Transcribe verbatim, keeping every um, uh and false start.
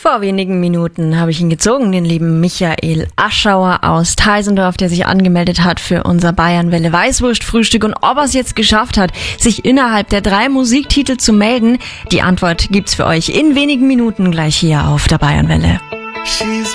Vor wenigen Minuten habe ich ihn gezogen, den lieben Michael Aschauer aus Teisendorf, der sich angemeldet hat für unser Bayernwelle Weißwurstfrühstück. Und ob er es jetzt geschafft hat, sich innerhalb der drei Musiktitel zu melden, die Antwort gibt's für euch in wenigen Minuten gleich hier auf der Bayernwelle. She's